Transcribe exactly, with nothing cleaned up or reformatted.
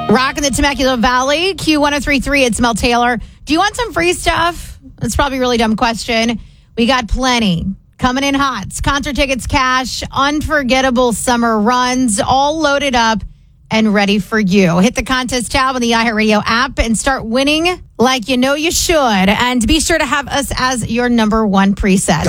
Rocking the Temecula Valley, Q one oh three point three, it's Mel Taylor. Do you want some free stuff? That's probably a really dumb question. We got plenty. Coming in hot. Concert tickets, cash, unforgettable summer runs, all loaded up and ready for you. Hit the contest tab on the iHeartRadio app and start winning like you know you should. And be sure to have us as your number one preset.